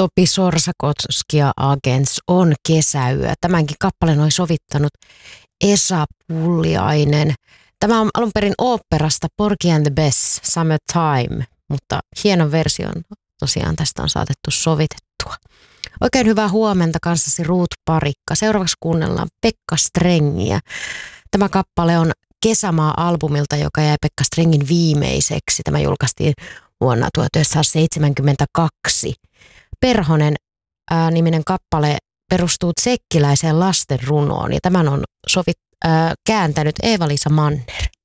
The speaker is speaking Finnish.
Topi Sorsakoski ja Agents on kesäyö. Tämänkin kappaleen oli sovittanut Esa Pulliainen. Tämä on alun perin oopperasta Porgy and the Bess, Summertime, mutta hienon version tosiaan tästä on saatettu sovitettua. Oikein hyvää huomenta kanssasi Ruut Parikka. Seuraavaksi kuunnellaan Pekka Strengiä. Tämä kappale on Kesämaa-albumilta, joka jäi Pekka Strengin viimeiseksi. Tämä julkaistiin vuonna 1972. Perhonen niminen kappale perustuu tsekkiläiseen lastenrunoon ja tämän on kääntänyt Eeva-Liisa Manner.